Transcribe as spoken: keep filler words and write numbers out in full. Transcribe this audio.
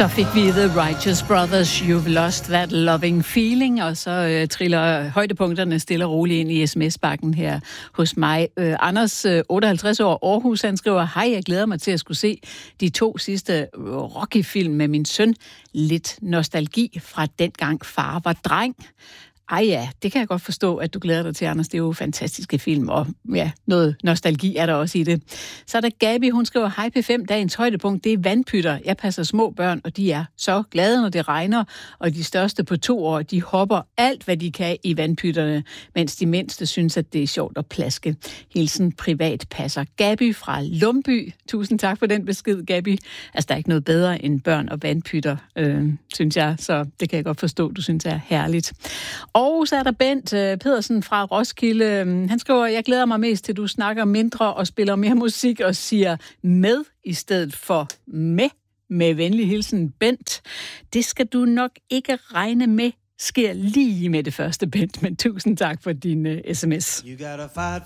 Så fik vi The Righteous Brothers, You've Lost That Loving Feeling, og så øh, triller højdepunkterne stille og roligt ind i sms-bakken her hos mig. Øh, Anders, øh, otteoghalvtreds år, Aarhus, han skriver, hej, jeg glæder mig til at skulle se de to sidste Rocky-film med min søn. Lidt nostalgi fra dengang far var dreng. Ej ja, det kan jeg godt forstå, at du glæder dig til, Anders. Det er jo fantastiske film, og ja, noget nostalgi er der også i det. Så er der Gabi, hun skriver, hej P fem, dagens højdepunkt, det er vandpytter. Jeg passer små børn, og de er så glade, når det regner, og de største på to år, de hopper alt, hvad de kan i vandpytterne, mens de mindste synes, at det er sjovt at plaske. Hilsen privat passer. Gabi fra Lumby, tusind tak for den besked, Gabi. Altså, der er ikke noget bedre end børn og vandpytter, øh, synes jeg, så det kan jeg godt forstå, du synes er herligt. Og så er der Bent uh, Pedersen fra Roskilde. Han skriver, jeg glæder mig mest til, du snakker mindre og spiller mere musik og siger med i stedet for med. Med venlig hilsen, Bent. Det skal du nok ikke regne med sker lige med det første, Bent, men tusind tak for din uh, sms.